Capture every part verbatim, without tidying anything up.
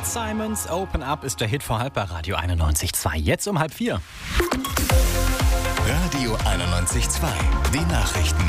Simons Open Up ist der Hit vor halb bei Radio einundneunzig Komma zwei. Jetzt um halb vier. Radio einundneunzig Komma zwei. Die Nachrichten.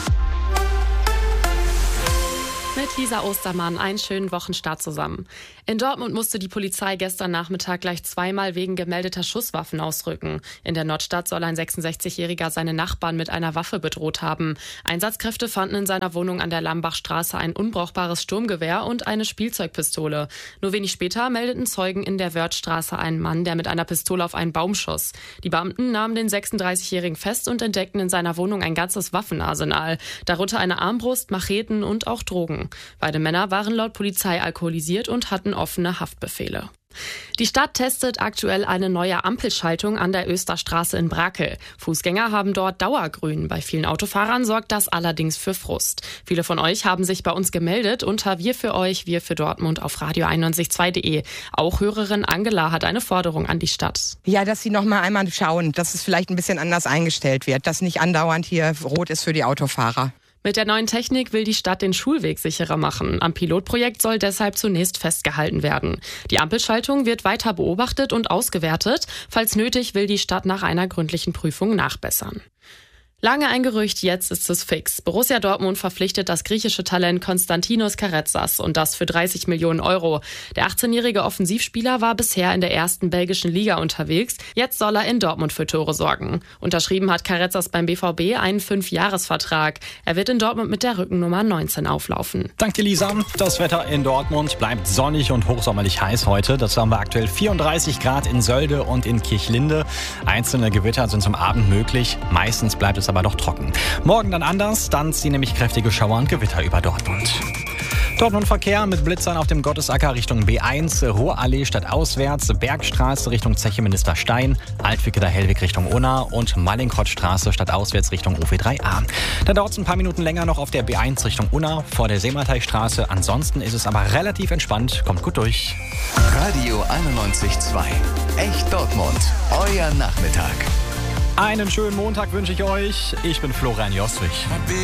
Mit Lisa Ostermann einen schönen Wochenstart zusammen. In Dortmund musste die Polizei gestern Nachmittag gleich zweimal wegen gemeldeter Schusswaffen ausrücken. In der Nordstadt soll ein sechsundsechzigjähriger seine Nachbarn mit einer Waffe bedroht haben. Einsatzkräfte fanden in seiner Wohnung an der Lambachstraße ein unbrauchbares Sturmgewehr und eine Spielzeugpistole. Nur wenig später meldeten Zeugen in der Wörthstraße einen Mann, der mit einer Pistole auf einen Baum schoss. Die Beamten nahmen den sechsunddreißigjährigen fest und entdeckten in seiner Wohnung ein ganzes Waffenarsenal. Darunter eine Armbrust, Macheten und auch Drogen. Beide Männer waren laut Polizei alkoholisiert und hatten offene Haftbefehle. Die Stadt testet aktuell eine neue Ampelschaltung an der Österstraße in Brakel. Fußgänger haben dort Dauergrün. Bei vielen Autofahrern sorgt das allerdings für Frust. Viele von euch haben sich bei uns gemeldet unter Wir für euch, Wir für Dortmund auf radio einundneunzig Komma zwei punkt de. Auch Hörerin Angela hat eine Forderung an die Stadt. Ja, dass sie noch mal einmal schauen, dass es vielleicht ein bisschen anders eingestellt wird, dass nicht andauernd hier rot ist für die Autofahrer. Mit der neuen Technik will die Stadt den Schulweg sicherer machen. Am Pilotprojekt soll deshalb zunächst festgehalten werden. Die Ampelschaltung wird weiter beobachtet und ausgewertet. Falls nötig, will die Stadt nach einer gründlichen Prüfung nachbessern. Lange ein Gerücht, jetzt ist es fix. Borussia Dortmund verpflichtet das griechische Talent Konstantinos Karetzas und das für dreißig Millionen Euro. Der achtzehnjährige Offensivspieler war bisher in der ersten belgischen Liga unterwegs. Jetzt soll er in Dortmund für Tore sorgen. Unterschrieben hat Karetzas beim B V B einen Fünfjahresvertrag. Er wird in Dortmund mit der Rückennummer neunzehn auflaufen. Danke, Lisa. Das Wetter in Dortmund bleibt sonnig und hochsommerlich heiß heute. Das haben wir aktuell vierunddreißig Grad in Sölde und in Kirchlinde. Einzelne Gewitter sind zum Abend möglich. Meistens bleibt es aber doch trocken. Morgen dann anders, dann ziehen nämlich kräftige Schauer und Gewitter über Dortmund. Dortmund-Verkehr mit Blitzern auf dem Gottesacker Richtung B eins, Ruhrallee stadtauswärts, Bergstraße Richtung Zeche Ministerstein, Altwickeler Hellweg Richtung Unna und Mallinckrodtstraße stadtauswärts Richtung U V drei A. Da dauert es ein paar Minuten länger noch auf der B eins Richtung Unna vor der Seemateichstraße. Ansonsten ist es aber relativ entspannt. Kommt gut durch. Radio einundneunzig Komma zwei. Echt Dortmund. Euer Nachmittag. Einen schönen Montag wünsche ich euch. Ich bin Florian Jostrich.